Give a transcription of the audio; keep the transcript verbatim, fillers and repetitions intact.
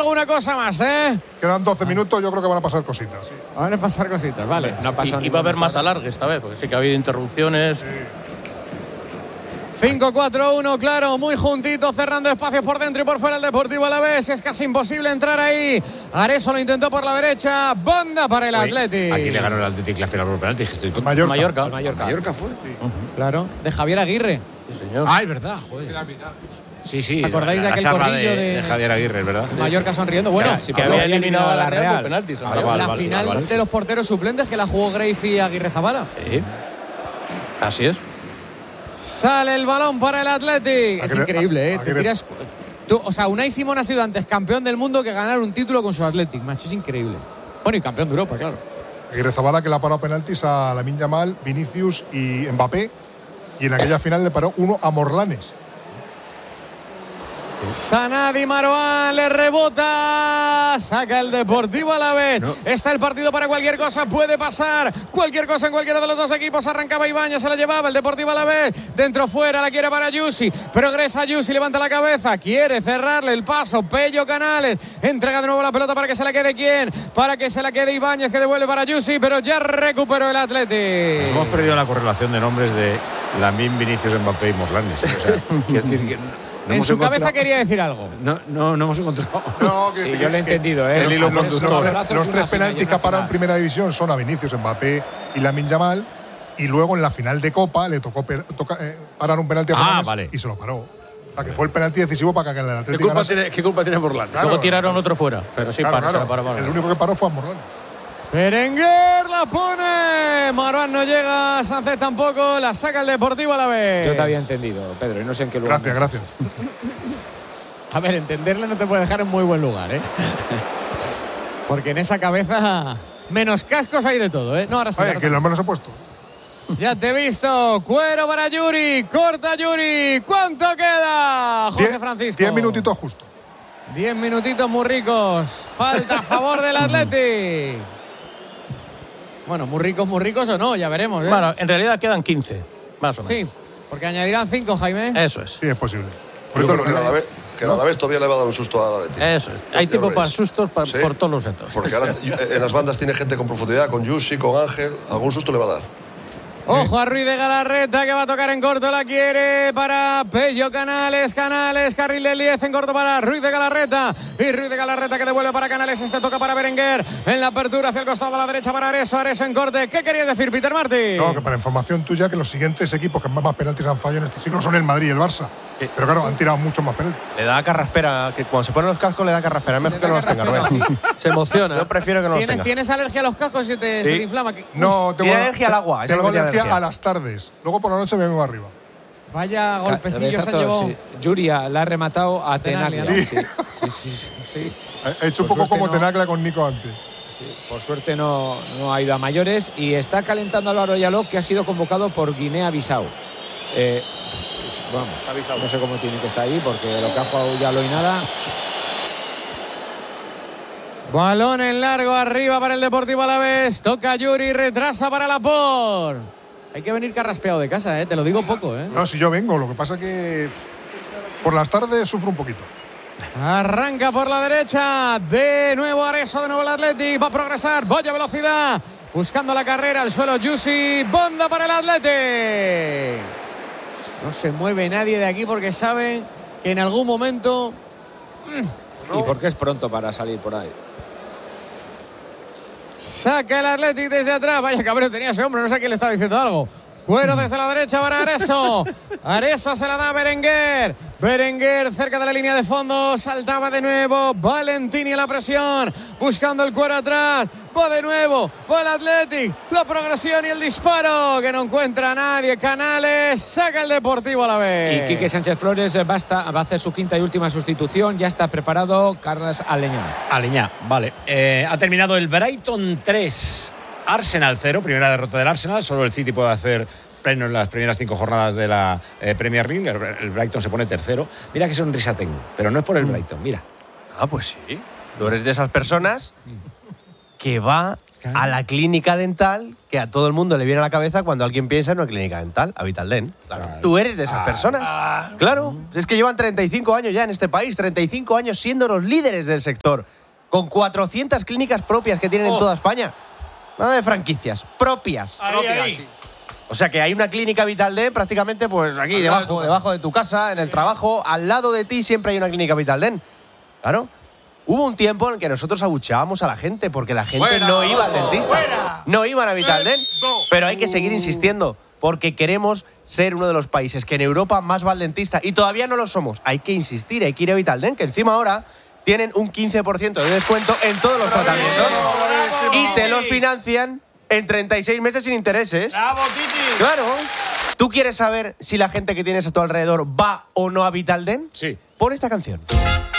alguna cosa más, ¿eh? Quedan doce minutos, yo creo que van a pasar cositas. Sí. Van a pasar cositas, vale. No ha y, y va a haber más alargue esta vez, porque sí que ha habido interrupciones. Sí. cinco cuatro uno, claro, muy juntito, cerrando espacios por dentro y por fuera el Deportivo Alavés. Es casi imposible entrar ahí. Areso lo intentó por la derecha. Banda para el Athletic. Aquí le ganó el Athletic la final por penalti. Estoy todo. Mallorca. Mallorca. Mallorca. Mallorca fue. Sí. Uh-huh. Claro, de Javier Aguirre. Sí, señor. Ah, es verdad, joder. Sí, sí. ¿Acordáis la, de aquel la corrillo de, de, de Javier Aguirre, verdad? Mallorca sonriendo. Bueno, sí, que había eliminado a la Real por penaltis. Ahora vale, la vale, final vale, vale. de los porteros suplentes que la jugó Greiff y Aguirre Zabala. Sí. Así es. Sale el balón para el Athletic. Es increíble, ¿eh? Te tiras, tú, o sea, Unai Simón ha sido antes campeón del mundo que ganar un título con su Athletic, macho. Es increíble. Bueno, y campeón de Europa, claro. Aguirre Zabala que le ha parado penaltis a Lamine Yamal, Vinicius y Mbappé. Y en aquella final le paró uno a Morlanes. Sanadi Marouane le rebota, saca el Deportivo Alavés. No. Está el partido para cualquier cosa, puede pasar cualquier cosa en cualquiera de los dos equipos. Arrancaba Ibáñez, se la llevaba el Deportivo Alavés, dentro fuera, la quiere para Yusi, progresa Yusi, levanta la cabeza, quiere cerrarle el paso, Pello Canales, entrega de nuevo la pelota para que se la quede quién, para que se la quede Ibáñez, que devuelve para Yusi, pero ya recuperó el Athletic. Pues hemos perdido la correlación de nombres de Lamine, Vinicius, Mbappé y Morlanes. O sea, quiero decir que No en su cabeza quería decir algo. No, no, no hemos encontrado. No, que, sí, que, yo lo he entendido, ¿eh? El hilo conductor. Los, los tres penaltis que ha parado en primera división son a Vinicius, Mbappé y Lamine Yamal. Y luego en la final de Copa le tocó per, toca, eh, parar un penalti a ah, vale. y se lo paró. O sea, que fue el penalti decisivo para que el Atlético. ¿Qué culpa tiene, ¿qué culpa tiene Morlanes? Claro, luego tiraron otro fuera. Pero sí, claro, para, claro. para, para, para. El único que paró fue a Morlanes. Berenguer la pone. Marouane no llega, Sánchez tampoco. La saca el Deportivo Alavés. Yo te había entendido, Pedro, y no sé en qué lugar. Gracias, gracias. A ver, entenderle no te puede dejar en muy buen lugar, ¿eh? Porque en esa cabeza, menos cascos hay de todo, ¿eh? No, ahora sí. Oye, que los menos he puesto. Ya te he visto. Cuero para Yuri. Corta Yuri. ¿Cuánto queda, José Diez, Francisco? Diez minutitos justo. Diez minutitos muy ricos. Falta a favor del Athletic. Bueno, muy ricos, muy ricos o no, ya veremos, ¿eh? Bueno, en realidad quedan quince, más o menos. Sí, porque añadirán cinco, Jaime. Eso es. Sí, es posible. Yo creo que la vez que ¿no? la vez todavía le va a dar un susto al Athletic. Eso es. Hay tiempo para sustos para, ¿sí? por todos los retos. Porque ahora en las bandas tiene gente con profundidad, con Yusi, con Ángel. Algún susto le va a dar. Ojo a Ruiz de Galarreta, que va a tocar en corto, la quiere para Pello Canales, Canales, carril del diez en corto para Ruiz de Galarreta, y Ruiz de Galarreta que devuelve para Canales, este toca para Berenguer, en la apertura hacia el costado a la derecha para Areso, Areso en corte. ¿Qué quería decir Peter Martí? No, que para información tuya, que los siguientes equipos que más, más penaltis han fallado en este siglo son el Madrid y el Barça. Sí. Pero claro, han tirado muchos más penaltis. Le da carraspera, que cuando se ponen los cascos le da carraspera. Es mejor que no los tenga, Rubén. Sí. Se emociona. Yo prefiero que no los ¿Tienes, tenga. ¿Tienes alergia a los cascos y te, sí. se te inflama? No, tengo alergia al agua. Tengo alergia, alergia a las tardes. Luego por la noche me vengo arriba. Vaya golpecillos se han llevado. Sí. Yuria la ha rematado a Tenaglia. Sí. Sí. Sí, sí, sí, sí. He hecho por un poco como no, Tenaglia con Nico antes. Sí, por suerte no, no ha ido a mayores y está calentando Álvaro Yaló, que ha sido convocado por Guinea-Bissau. Eh, vamos, no sé cómo tiene que estar ahí porque lo que ha jugado Yaló y nada. Balón en largo arriba para el Deportivo Alavés. Toca Yuri, retrasa para Laporte. Hay que venir carraspeado de casa, ¿eh? Te lo digo poco, ¿eh? No, si yo vengo, lo que pasa que por las tardes sufro un poquito. Arranca por la derecha, de nuevo Areso, de nuevo el Athletic, va a progresar, vaya velocidad, buscando la carrera, al suelo Yusi, banda para el Athletic. No se mueve nadie de aquí porque saben que en algún momento... Y porque es pronto para salir por ahí. Saca el Athletic desde atrás. Vaya cabrón tenía ese hombre, no sé a quién le estaba diciendo algo. Cuero desde la derecha para Areso. Areso se la da a Berenguer. Berenguer cerca de la línea de fondo. Saltaba de nuevo. Valentini en la presión. Buscando el Cuero atrás. Va de nuevo. Va el Athletic. La progresión y el disparo. Que no encuentra a nadie. Canales. Saca el Deportivo a la vez. Y Quique Sánchez Flores va a, estar, va a hacer su quinta y última sustitución. Ya está preparado Carlos Aleñá. Aleñá, vale. Eh, ha terminado el Brighton tres. Arsenal cero, primera derrota del Arsenal. Solo el City puede hacer pleno en las primeras cinco jornadas de la eh, Premier League. El, el Brighton se pone tercero. Mira qué sonrisa tengo, pero no es por el Brighton, mira. Ah, pues sí. Tú eres de esas personas que va a la clínica dental que a todo el mundo le viene a la cabeza cuando alguien piensa en una clínica dental, a Vitaldent. Claro. Tú eres de esas ah, personas. Ah, claro, es que llevan treinta y cinco años ya en este país, treinta y cinco años siendo los líderes del sector, con cuatrocientas clínicas propias que tienen oh. en toda España. Nada de franquicias, propias. Ahí, propias. Ahí. O sea que hay una clínica Vitaldent prácticamente pues aquí, debajo, de debajo de tu casa, en el trabajo, al lado de ti siempre hay una clínica Vitaldent. Claro. Hubo un tiempo en el que nosotros abucheábamos a la gente porque la gente fuera, no iba al dentista. Fuera. No iban a Vitaldent. Pero hay que seguir insistiendo porque queremos ser uno de los países que en Europa más va al dentista y todavía no lo somos. Hay que insistir, hay que ir a Vitaldent, que encima ahora tienen un quince por ciento de descuento en todos los tratamientos y te los financian en treinta y seis meses sin intereses. ¡Bravo, Titi! Claro. ¿Tú quieres saber si la gente que tienes a tu alrededor va o no a Vitaldent? Sí. Pon esta canción.